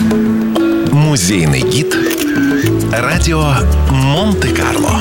Музейный гид радио Монте-Карло.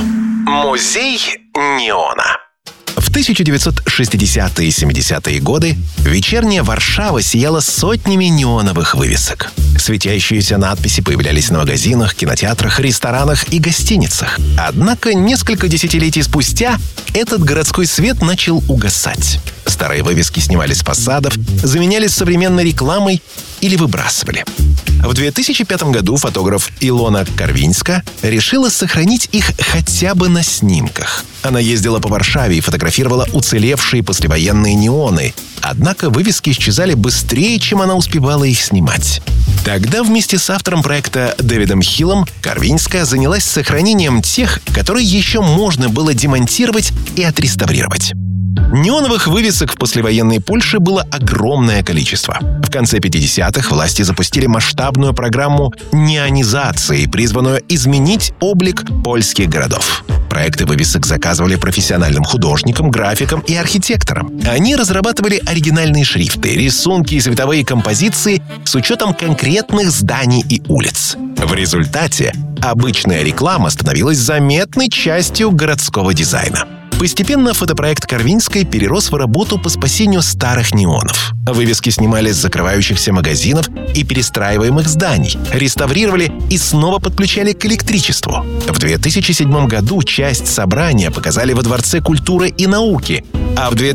Музей неона. В 1960-е и 70-е годы вечерняя Варшава сияла сотнями неоновых вывесок. Светящиеся надписи появлялись на магазинах, кинотеатрах, ресторанах и гостиницах. Однако несколько десятилетий спустя этот городской свет начал угасать. Старые вывески снимали с фасадов, заменялись современной рекламой или выбрасывали. В 2005 году фотограф Илона Карвинска решила сохранить их хотя бы на снимках. Она ездила по Варшаве и фотографировала уцелевшие послевоенные неоны. Однако вывески исчезали быстрее, чем она успевала их снимать. Тогда вместе с автором проекта Дэвидом Хиллом Карвинска занялась сохранением тех, которые еще можно было демонтировать и отреставрировать. Неоновых вывесок в послевоенной Польше было огромное количество. В конце 50-х власти запустили масштабную программу неонизации, призванную изменить облик польских городов. Проекты вывесок заказывали профессиональным художникам, графикам и архитекторам. Они разрабатывали оригинальные шрифты, рисунки и цветовые композиции с учетом конкретных зданий и улиц. В результате обычная реклама становилась заметной частью городского дизайна. Постепенно фотопроект Карвинской перерос в работу по спасению старых неонов. Вывески снимали с закрывающихся магазинов и перестраиваемых зданий, реставрировали и снова подключали к электричеству. В 2007 году часть собрания показали во Дворце культуры и науки, а в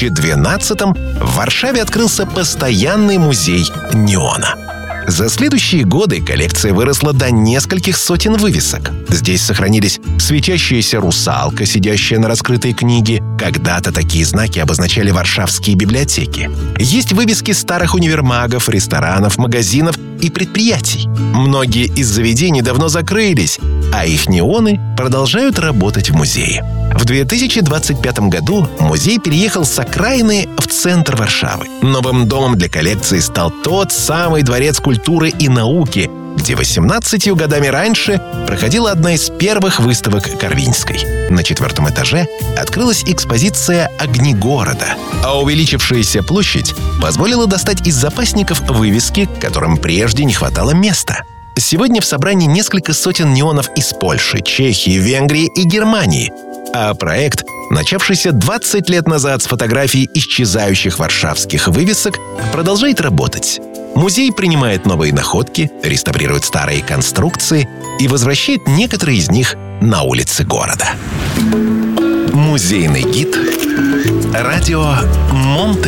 2012 в Варшаве открылся постоянный музей неона. За следующие годы коллекция выросла до нескольких сотен вывесок. Здесь сохранились светящаяся русалка, сидящая на раскрытой книге. Когда-то такие знаки обозначали варшавские библиотеки. Есть вывески старых универмагов, ресторанов, магазинов и предприятий. Многие из заведений давно закрылись, а их неоны продолжают работать в музее. В 2025 году музей переехал с окраины в центр Варшавы. Новым домом для коллекции стал тот самый Дворец культуры и науки, где 18 годами раньше проходила одна из первых выставок Карвинской. На 4-м этаже открылась экспозиция «Огни города», а увеличившаяся площадь позволила достать из запасников вывески, которым прежде не хватало места. Сегодня в собрании несколько сотен неонов из Польши, Чехии, Венгрии и Германии. А проект, начавшийся 20 лет назад с фотографий исчезающих варшавских вывесок, продолжает работать. Музей принимает новые находки, реставрирует старые конструкции и возвращает некоторые из них на улицы города. Музейный гид радио Монте